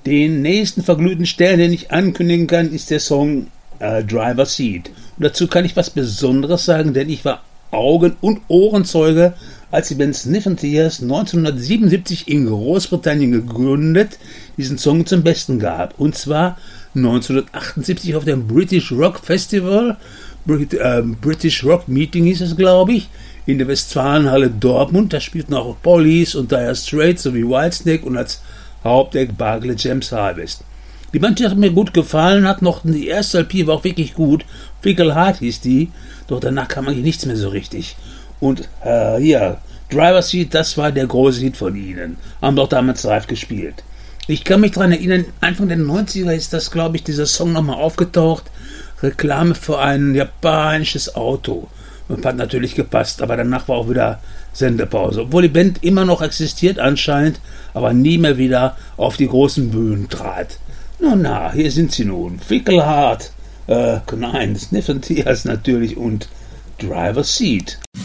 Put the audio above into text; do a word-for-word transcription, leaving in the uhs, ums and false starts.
Den nächsten verglühten Stern, den ich ankündigen kann, ist der Song äh, Driver's Seat. Und dazu kann ich was Besonderes sagen, denn ich war Augen- und Ohrenzeuge, als die Band Sniff and Tears neunzehnhundertsiebenundsiebzig in Großbritannien gegründet diesen Song zum Besten gab. Und zwar neunzehnhundertachtundsiebzig auf dem British Rock Festival, Brit, äh, British Rock Meeting hieß es, glaube ich, in der Westfalenhalle Dortmund. Da spielten auch Police und Dire Straits sowie Whitesnake und als Hauptact Barclay James Harvest. Die Band hat mir gut gefallen, hat noch die erste L P war auch wirklich gut. Fickle Heart hieß die, doch danach kam eigentlich nichts mehr so richtig. Und äh, ja, Driver's Seat, das war der große Hit von ihnen. Haben doch damals live gespielt. Ich kann mich daran erinnern, Anfang der neunziger ist das, glaube ich, dieser Song nochmal aufgetaucht. Reklame für ein japanisches Auto. Und hat natürlich gepasst, aber danach war auch wieder Sendepause. Obwohl die Band immer noch existiert anscheinend, aber nie mehr wieder auf die großen Bühnen trat. Nun na, hier sind sie nun. Fickle Heart, äh, nein, Sniff and Tears natürlich und Driver's Seat.